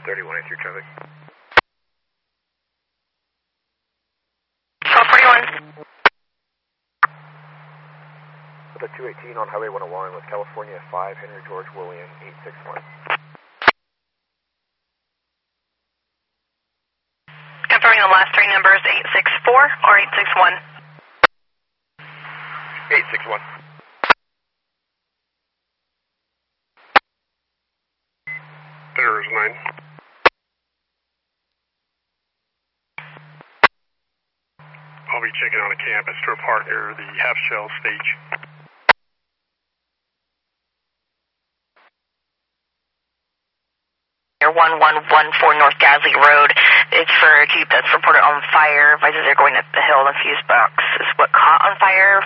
3183 traffic. 1241. The 218 on Highway 101 with California 5, Henry George William 861. Confirming the last three numbers, 864 or 861? 861. There is 9. I'll be checking on a campus to a park near the half-shell stage. Near 1114 North Gasly Road. It's for a Jeep that's reported on fire. Advises they're going up the hill and the fuse box is what caught on fire.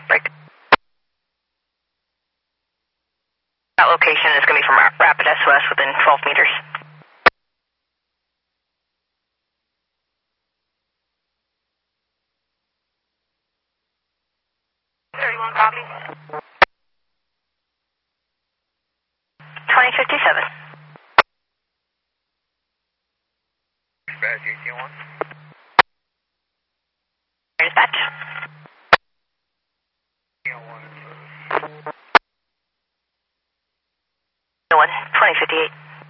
That location is going to be from Rapid SOS within 12 meters. Copy. 2057. Dispatch 18-1. Dispatch. 2058.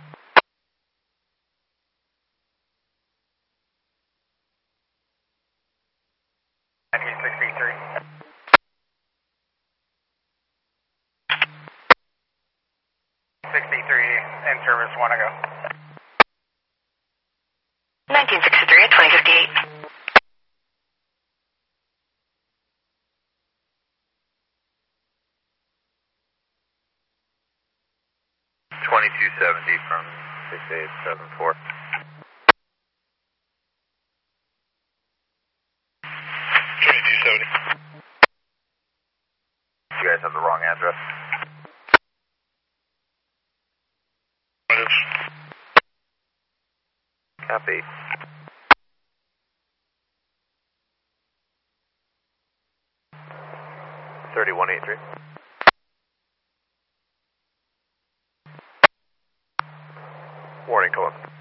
In service, want to go. 1963 at 2058. $22.70 from 6874. You guys have the wrong address. Copy. $31.83. Warning, Columbus.